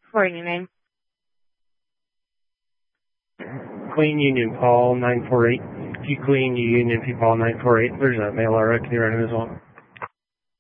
Morning, name. Clean Union, Paul 948. If you clean Union, if you call 948, there's a mail order. Can you run this one?